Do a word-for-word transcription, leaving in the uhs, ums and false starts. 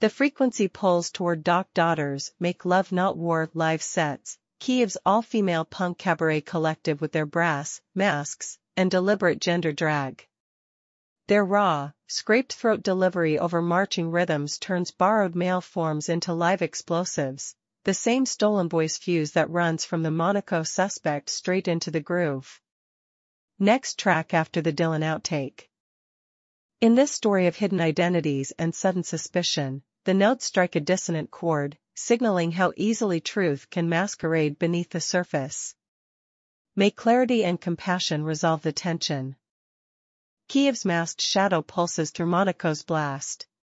The frequency pulls toward Doc Daughters, Make Love Not War live sets, Kyiv's all-female punk cabaret collective with their brass, masks, and deliberate gender drag. Their raw, scraped-throat delivery over marching rhythms turns borrowed male forms into live explosives, the same stolen voice fuse that runs from the Monaco suspect straight into the groove. Next track after the Dylan outtake. In this story of hidden identities and sudden suspicion, the notes strike a dissonant chord, signaling how easily truth can masquerade beneath the surface. May clarity and compassion resolve the tension. Kyiv's masked shadow pulses through Monaco's blast,